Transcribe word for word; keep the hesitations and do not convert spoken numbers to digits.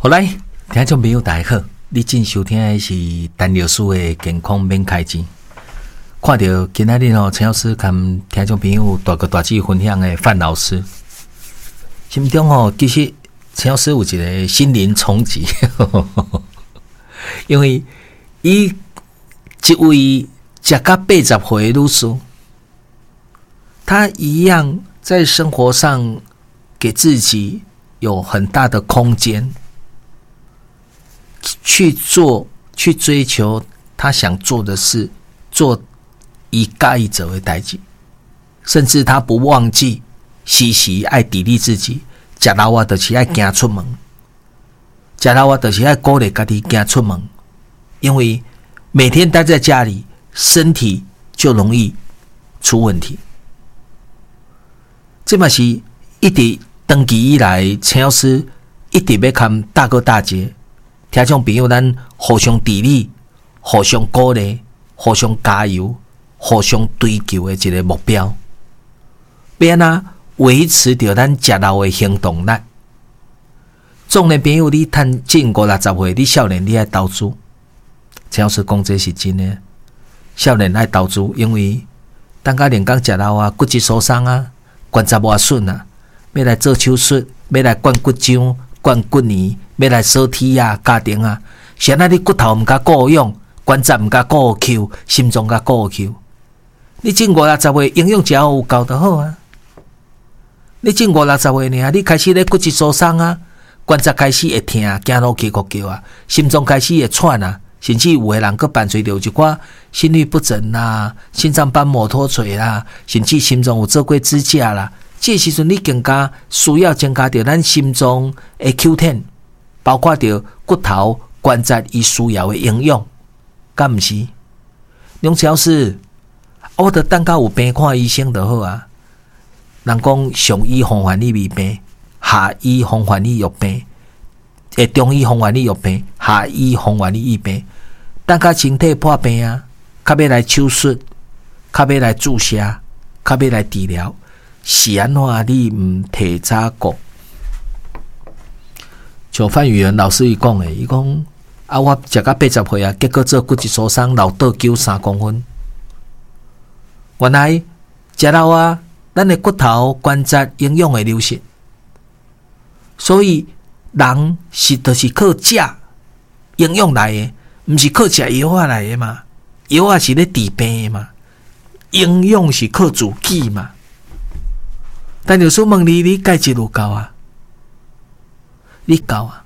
好来，听众朋友大家好，你正收听的是陈老师的健康免开钱。看到今仔日哦，陈老师跟听众朋友大个大字分享的范老师，心中哦，其实陈老师有一个心灵冲击，因为伊一位食到八十岁的女士，她一样在生活上给自己有很大的空间。去做，去追求他想做的事，做以介意者为代志，甚至他不忘记时时爱砥砺自己，食老啊，就是爱行出门，食老啊，就是爱鼓励家己行出门，因为每天待在家里，身体就容易出问题。这嘛是一直长期以来，陈老师一直要看大哥大姐。听众朋友，咱互相砥砺、互相鼓励、互相加油、互相追求的一个目标，要安怎维持着咱食老的行动力。总的朋友，你趁近五六十岁，你少年你爱投资，陈老师讲这是真的。少年爱投资，因为等甲连讲食老啊，骨质疏松啊，关节磨损啊，要来做手术，要来灌骨浆、灌骨泥。要来锁体啊，家庭啊，现在你骨头毋甲顾用，关节毋甲顾扣，心脏甲顾扣。你正五六十岁，营养只要有够就好啊。你正五六十岁呢，你开始咧骨质疏松啊，关节开始会痛，走路起哭叫啊，心脏开始会喘啊，甚至有的人佫伴随着一寡心律不整啦、心脏瓣膜脱垂啦，甚至心脏有做过支架啦。这时阵你更加需要增加着咱心脏的 Q 十。包括着骨头关节伊需要的营养，敢毋是？梁老师，我得等到有病看医生就好啊。人讲上医方患你未病，下医方患你药病，诶，中医方患你药病，下医方患你疫病。等到身体破病啊，较要来手术，较要来注射，较要来治疗，是安怎你毋提早讲？像范宇元老师伊讲诶，伊讲啊，我食到八十岁啊，结果做骨质疏松，老倒九三公分。原来食老啊，咱的骨头关节营养会流失，所以人是就是靠食营养来的，毋是靠食药啊来的嘛。药啊是咧治病的嘛，营养是靠自己嘛。但有时问你，你钙质有够啊？你够啊？